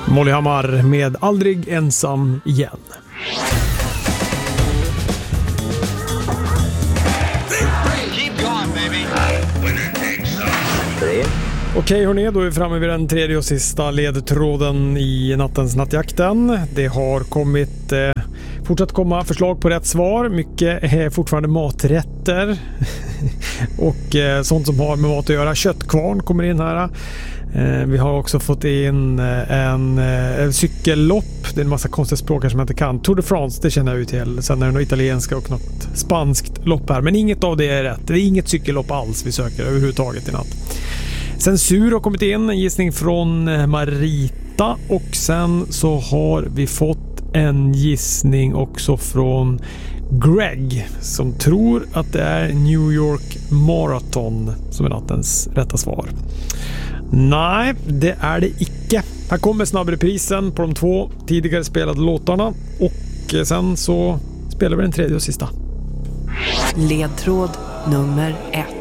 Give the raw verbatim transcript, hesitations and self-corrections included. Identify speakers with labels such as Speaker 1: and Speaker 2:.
Speaker 1: Molly Hammar med Aldrig ensam igen. Okej hörni, då är vi framme vid den tredje och sista ledtråden i nattens nattjakten. Det har kommit eh, fortsatt komma förslag på rätt svar. Mycket är fortfarande maträtter och eh, sånt som har med mat att göra. Köttkvarn kommer in här. Eh, vi har också fått in en, en cykellopp. Det är en massa konstiga språk som jag inte kan. Tour de France, det känner jag ut till. Sen är det något italienska och något spanskt lopp här. Men inget av det är rätt. Det är inget cykellopp alls vi söker överhuvudtaget i natt. Censur har kommit in, en gissning från Marita, och sen så har vi fått en gissning också från Greg som tror att det är New York Marathon som är nattens rätta svar. Nej, det är det icke. Här kommer snabbreprisen på de två tidigare spelade låtarna och sen så spelar vi den tredje och sista.
Speaker 2: Ledtråd nummer ett.